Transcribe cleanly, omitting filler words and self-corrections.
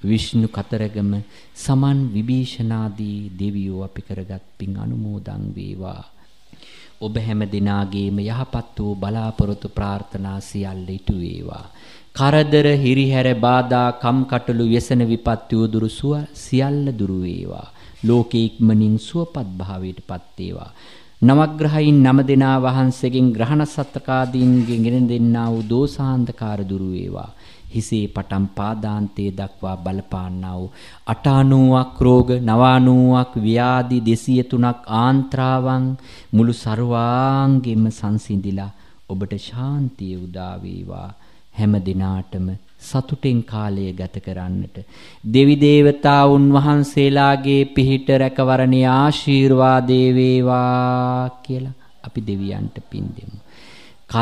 විෂ්ණු කතරගම සමන් විභීෂණාදී දෙවියෝ අපි කරගත් පින් අනුමෝදන් වේවා. ඔබ හැම දිනාගේම යහපත් වූ බලාපොරොත්තු ප්‍රාර්ථනා සියල්ල ඉටු වේවා. කරදර හිරිහැර බාධා කම්කටොළු व्यसन විපත්ති උදුරු සියල්ල දුරු වේවා. ලෝකේ ඉක්මනින් සුවපත් භාවයටපත් වේවා. නවග්‍රහයින් 9 දෙනා වහන්සේගෙන් ග්‍රහණ සත්තකාදීන්ගෙන් ගෙන දෙන්නා වූ දෝසාන්ධකාර දුරු වේවා. හිසේ පටන් පාදාන්තයේ දක්වා බලපාන්නා වූ 98ක් රෝග 99ක් ව්‍යාධි 203ක් ආන්ත්‍රාවන් මුළු ਸਰවාංගෙම සංසිඳිලා ඔබට ශාන්තිය උදා වේවා. හැම දිනාටම සතුටින් කාලය ගත කරන්නට දෙවි දේවතාවුන් වහන්සේලාගේ පිහිට රැකවරණේ ආශිර්වාදේ වේවා කියලා අපි දෙවියන්ට පින් දෙමු.